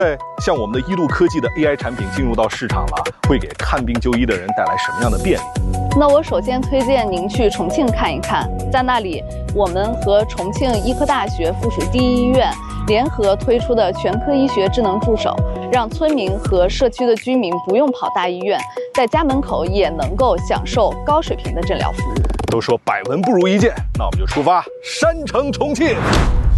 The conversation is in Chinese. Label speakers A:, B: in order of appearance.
A: 像我们的一路科技的 AI 产品进入到市场了，会给看病就医的人带来什么样的便利？
B: 那我首先推荐您去重庆看一看，在那里，我们和重庆医科大学附属第一医院联合推出的全科医学智能助手，让村民和社区的居民不用跑大医院，在家门口也能够享受高水平的诊疗服务。
A: 都说百闻不如一见，那我们就出发，山城重庆。